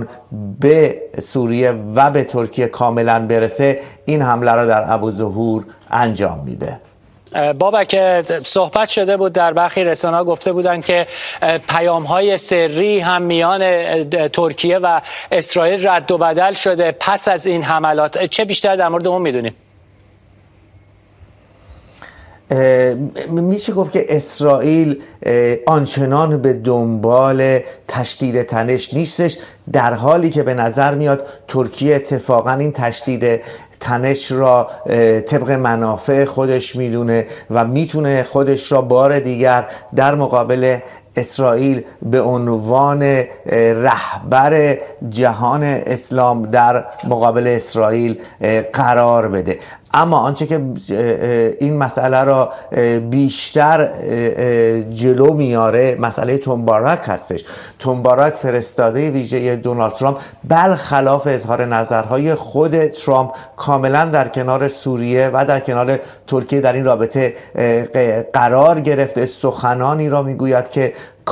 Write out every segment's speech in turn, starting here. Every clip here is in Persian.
درون به سوریه و به ترکیه کاملا برسه، این حمله را در ابوظهور انجام میده. بابک، صحبت شده بود در برخی رسانه‌ها گفته بودن که پیام‌های سری هم میان ترکیه و اسرائیل رد و بدل شده پس از این حملات. چه بیشتر در مورد اون میدونیم؟ میشه گفت که اسرائیل آنچنان به دنبال تشدید تنش نیستش، در حالی که به نظر میاد ترکیه اتفاقا این تشدید تنش را طبق منافع خودش میدونه و میتونه خودش را بار دیگر در مقابل اسرائیل به عنوان رهبر جهان اسلام در مقابل اسرائیل قرار بده. اما آنچه که این مسئله را بیشتر جلو میاره مسئله تنبارک هستش. تنبارک فرستاده ویژه دونالد ترامپ برخلاف اظهار نظرهای خود ترامپ کاملا در کنار سوریه و در کنار ترکیه در این رابطه قرار گرفته. سخنانی را میگوید که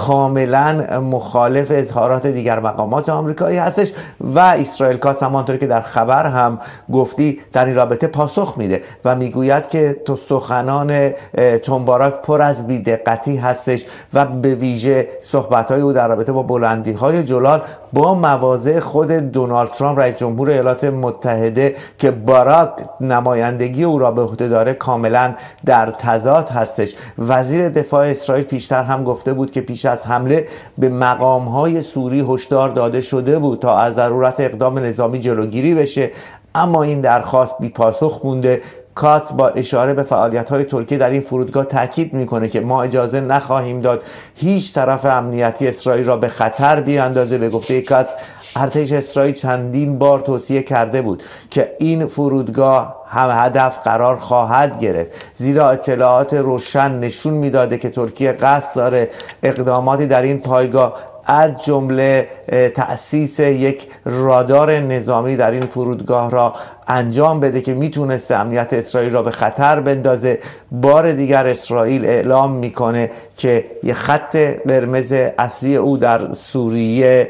کاملا مخالف اظهارات دیگر مقامات آمریکایی هستش و اسرائیل کاس همانطور که در خبر هم گفتی در این رابطه پاسخ میده و میگوید که تو سخنان تنبارک پر از بی‌دقتی هستش و به ویژه صحبت‌های او در رابطه با بلندی‌های جولان با مواضع خود دونالد ترامپ رئیس جمهور ایالات متحده که باراک نمایندگی او را به عهده داره کاملا در تضاد هستش. وزیر دفاع اسرائیل پیشتر هم گفته بود که پیش از حمله به مقام‌های سوری هشدار داده شده بود تا از ضرورت اقدام نظامی جلوگیری بشه، اما این درخواست بی پاسخ مونده. کاتس با اشاره به فعالیت‌های ترکیه در این فرودگاه تاکید میکنه که ما اجازه نخواهیم داد هیچ طرف امنیتی اسرائیل را به خطر بیاندازه. به گفته کاتس ارتش اسرائیل چندین بار توصیه کرده بود که این فرودگاه هم هدف قرار خواهد گرفت، زیرا اطلاعات روشن نشون میداده که ترکیه قصد داره اقداماتی در این پایگاه از جمله تأسیس یک رادار نظامی در این فرودگاه را انجام بده که میتونسته امنیت اسرائیل را به خطر بندازه. بار دیگر اسرائیل اعلام میکنه که یه خط قرمز اصلی او در سوریه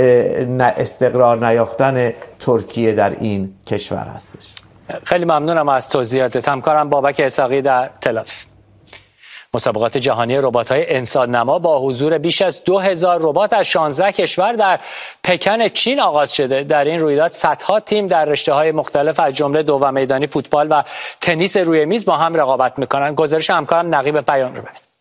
استقرار نیافتن ترکیه در این کشور هستش. خیلی ممنونم از توضیحاتت. همکارم بابک اسحاقی در تل‌آویو. مسابقات جهانی ربات‌های انسان نما با حضور بیش از 2000 ربات از 16 کشور در پکن چین آغاز شده. در این رویداد صدها تیم در رشته‌های مختلف از جمله دو و میدانی، فوتبال و تنیس روی میز با هم رقابت می‌کنند. گزارش همکارم نقیب پیام رو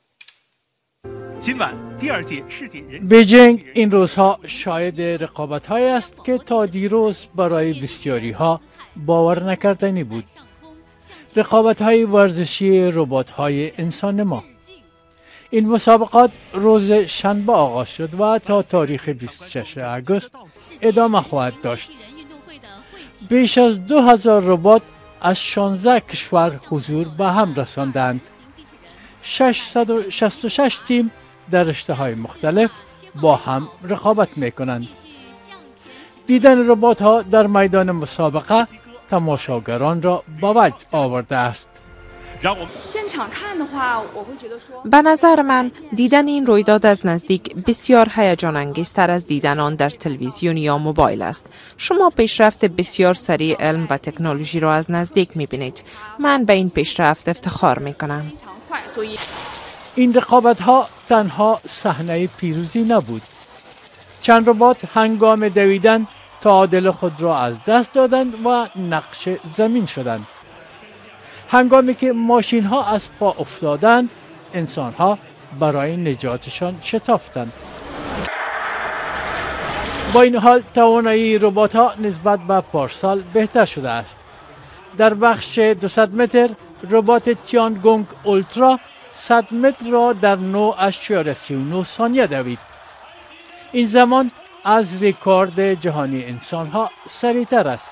بیجینگ این روزها شاهد رقابت‌هایی است که تا دیروز برای بسیاری‌ها باور نکردنی بود. رقابت‌های ورزشی ربات‌های انسان نما. این مسابقات روز شنبه آغاز شد و تا تاریخ 26 آگوست ادامه خواهد داشت. بیش از 2000 ربات از 16 کشور حضور به هم رساندند. 666 تیم در رشته‌های مختلف با هم رقابت می‌کنند. دیدن ربات‌ها در میدان مسابقه تماشاگران را به وجد آورده است. به نظر من دیدن این رویداد از نزدیک بسیار هیجان انگیزتر از دیدن آن در تلویزیون یا موبایل است. شما پیشرفت بسیار سریع علم و تکنولوژی را از نزدیک می‌بینید. من به این پیشرفت افتخار می‌کنم. این رقابت‌ها تنها صحنه پیروزی نبود. چند ربات هنگام دویدن تعادل خود را از دست دادند و نقش زمین شدند. هنگامی که ماشین ها از پا افتادند، انسان ها برای نجاتشان شتافتند. با این حال توانایی ربات ها نسبت به پارسال بهتر شده است. در بخش 200 متر ربات تیانگونگ اولترا 100 متر را در 9.39 ثانیه دوید. این زمان از رکورد جهانی انسان ها سریعتر است.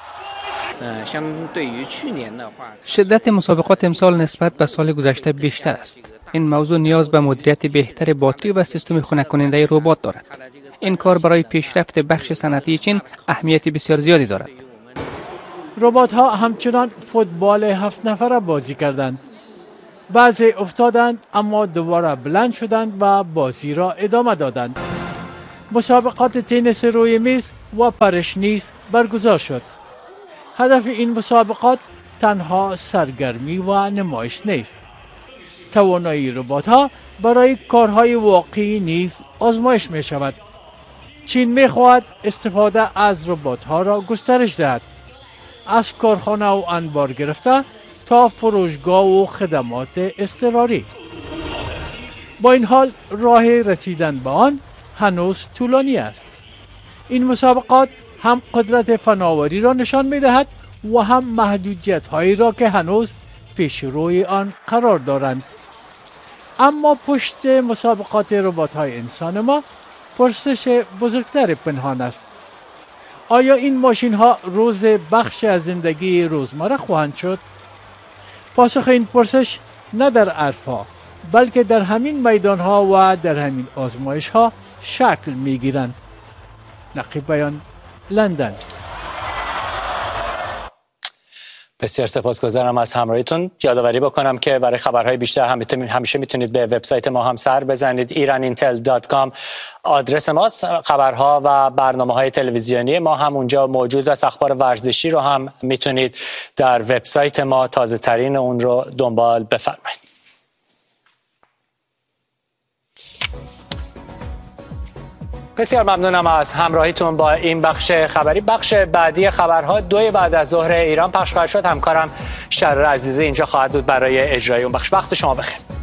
شدت مسابقات امسال نسبت به سال گذشته بیشتر است. این موضوع نیاز به مدیریت بهتر باتری و سیستم خنک کننده ربات دارد. این کار برای پیشرفت بخش صنعتی چین اهمیت بسیار زیادی دارد. ربات ها همچنان فوتبال 7 نفره بازی کردند. بعضی افتادند اما دوباره بلند شدند و بازی را ادامه دادند. مسابقات تنیس روی میز و پرش نیز برگزار شد. هدف این مسابقات تنها سرگرمی و نمایش نیست. توانایی ربات‌ها برای کارهای واقعی نیز آزمایش می شود. چین می خواهد استفاده از ربات‌ها را گسترش دهد، از کارخانه و انبار گرفته تا فروشگاه و خدمات اضطراری. با این حال راه رسیدن به آن هنوز طولانی است. این مسابقات هم قدرت فناوری را نشان می دهد و هم محدودیت هایی را که هنوز پیش روی آن قرار دارند. اما پشت مسابقات ربات های انسان ما پرسش بزرگتر پنهان است. آیا این ماشین ها روز بخش از زندگی روزمره خواهند شد؟ پاسخ این پرسش نه در حرفها بلکه در همین میدان ها و در همین آزمایش ها شکل می گیرند. نقیب بیان، لندن. بسیار سپاسگزارم از همراهیتون. یادآوری بکنم که برای خبرهای بیشتر همیشه میتونید به وبسایت ما هم سر بزنید. iranintel.com آدرس ماست. خبرها و برنامه‌های تلویزیونی ما هم اونجا موجود است. اخبار ورزشی رو هم میتونید در وبسایت ما تازه ترین اون رو دنبال بفرمایید. بسیار ممنونم از همراهیتون با این بخش خبری. بخش بعدی خبرها 2 بعد از ظهر ایران پخش خواهد شد. همکارم شرر عزیزی اینجا خواهد بود برای اجرای اون بخش. وقت شما بخیر.